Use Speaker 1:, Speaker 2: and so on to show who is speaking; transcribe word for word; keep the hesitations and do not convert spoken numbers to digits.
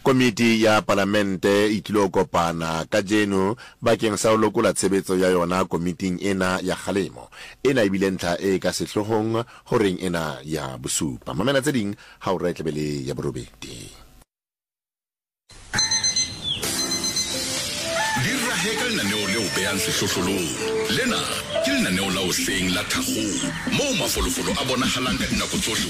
Speaker 1: Komiti ya Parlamente e tlilo kopana ka jeno bakeng sa ho lokola tshebetso ya yona komiting ena ya kgalemo ena ebile ntlha e ka sehlohong horeng ena ya bosupa. Mamela tse ding ha o re tlebele ya borobedi.
Speaker 2: Dirra heka lenaneo leo behang sehlohlolong. Lena ke lenaneo la hoseng la Thakgolo moo mafolofolo a bonahalang ka dinako tsohle